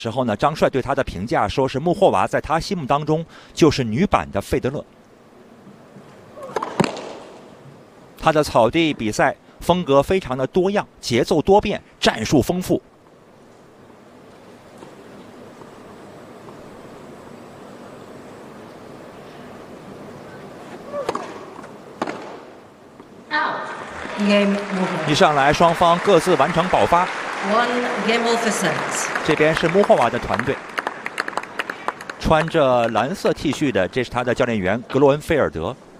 时候呢，张帅对他的评价说是穆霍娃在他心目当中就是女版的费德勒。他的草地比赛风格非常的多样，节奏多变，战术丰富。一上来，双方各自完成爆发。这边是穆霍娃的团队，穿着蓝色 T 恤的，这是他的教练员格罗恩菲尔德。